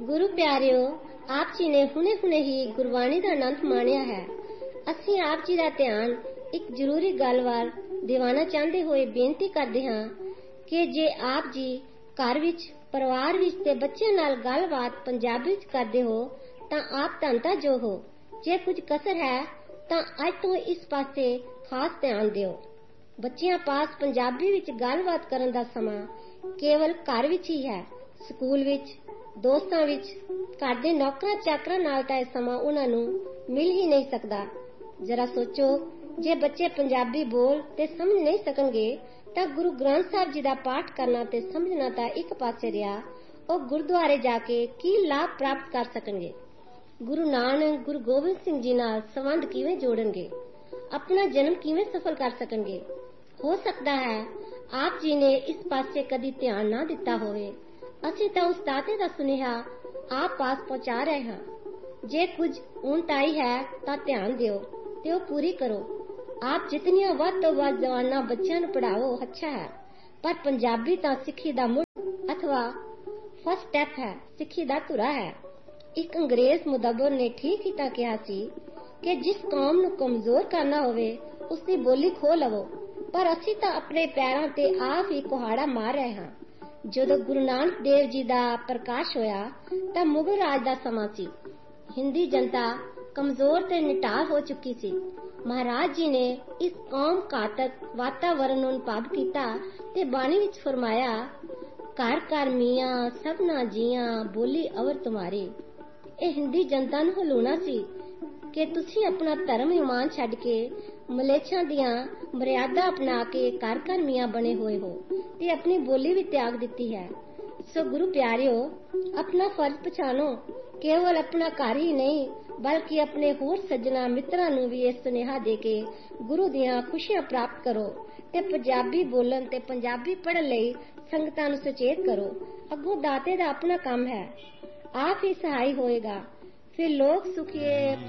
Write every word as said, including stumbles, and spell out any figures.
गुरु प्यारिओ, आप जी ने हुणे हुणे ही गुरबाणी का आनंद माणिया है। असी आप जी का ध्यान एक जरूरी गल वाल दिवाना चाहते हुए बेनती करते हाँ कि जे आप जी घर विच परिवार विच ते बच्चों नाल गलबात पंजाबी विच करते हो तां आप धनता जो हो। जे कुछ कसर है तां अज तो इस पासे खास ध्यान दिओ। बच्चियां पास पंजाबी विच गलबात करन दा समा केवल घर विच ही है। स्कूल विच, दोस्तां विच, घर दे नौकरां चाकरां नाल तां इह समा उन्हां नूं मिल ही नहीं सकदा। जरा सोचो, जे बच्चे पंजाबी बोल ते समझ नहीं सकणगे तां गुरु ग्रंथ साहिब जी दा पाठ करना ते समझना तां एक पासे रिहा, ਉਹ गुरुद्वारे जाके की लाभ प्राप्त कर सकणगे। गुरु नानक गुरु गोबिंद सिंह जी नाल संबंध किवें जोड़नगे, अपना जन्म किवें सफल कर सकणगे। हो सकदा है आप जी ने इस पासे कदी ध्यान ना दिता होवे। असीं तां उस दाते दा सुनेहा आप पास पहुंचा रहे हां। जे कुछ ऊणताई है तां ध्यान दिओ ते ਉਹ पूरी करो। आप जितनियां ਵੱਧ ਤੋਂ ਵੱਧ जवाना बच्चों ਨੂੰ पढ़ाओ अच्छा है, पर पंजाबी तां सिੱਖੀ ਦਾ ਮੁੱਢ अथवा फर्स्ट स्टैप है, सिੱਖੀ ਦਾ ਧੁਰਾ है। एक अंग्रेज मुदब्बर ने ठीक ही तां किहा सी कि जिस कौम ਨੂੰ कमजोर करना होवे उसकी बोली खो लवो, पर असीं तां अपने पैरां ते आप ही कुहाड़ा मार रहे हां। ਜਦੋਂ गुरु नानक देव जी ਦਾ प्रकाश होया तां मुगल राज ਦਾ ਸਮਾਂ ਸੀ। हिंदी जनता कमजोर ते निटाल हो चुकी सी। महाराज जी ने इस कौम घातक वातावरण ਨੂੰ ਨਿਭਾਵ ਕੀਤਾ ਤੇ ਬਾਣੀ ਵਿੱਚ ਫਰਮਾਇਆ, ਘਰ ਘਰ ਮੀਆਂ ਸਭਨਾ ਜੀਆਂ ਬੋਲੀ ਅਵਰ ਤੁਮਾਰੀ। ਇਹ ਹਿੰਦੀ ਜਨਤਾ ਨੂੰ ਹਲੂਣਾ ਸੀ ਕਿ ਤੁਸੀਂ ਆਪਣਾ ਧਰਮ ਇਮਾਨ ਛੱਡ ਕੇ ਮਲੇਛਾਂ ਦੀਆਂ ਮਰਿਆਦਾ ਅਪਣਾ ਕੇ ਘਰ ਘਰ ਮੀਆਂ ਬਣੇ ਹੋਏ ਹੋ ਤੇ ਆਪਣੀ ਬੋਲੀ ਵੀ ਤਿਆਗ ਦਿੱਤੀ ਹੈ। ਸੋ ਗੁਰੂ ਪਿਆਰਿਓ, ਆਪਣਾ ਫਰਜ਼ ਪਛਾਣੋ। ਕੇਵਲ ਆਪਣਾ ਘਰ ਹੀ ਨਹੀਂ ਬਲਕਿ ਆਪਣੇ ਹੋਰ ਸੱਜਣਾ ਮਿੱਤਰਾਂ ਨੂੰ ਵੀ ਇਹ ਸੁਨੇਹਾ ਦੇ ਕੇ ਗੁਰੂ ਦੀਆਂ ਖੁਸ਼ੀਆਂ ਪ੍ਰਾਪਤ ਕਰੋ ਤੇ ਪੰਜਾਬੀ ਬੋਲਣ ਤੇ ਪੰਜਾਬੀ ਪੜ੍ਹਨ ਲਈ ਸੰਗਤਾਂ ਨੂੰ ਸੁਚੇਤ ਕਰੋ। ਅੱਗੋਂ ਦਾਤੇ ਦਾ ਆਪਣਾ ਕੰਮ ਹੈ, ਆਪ ਹੀ ਸਹਾਈ ਹੋਏਗਾ। ਫਿਰ ਲੋਕ ਸੁਖੀਏ